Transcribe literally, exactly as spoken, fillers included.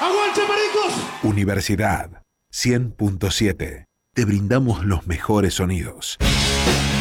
¡Aguante, maricos! Universidad cien punto siete. Te brindamos los mejores sonidos.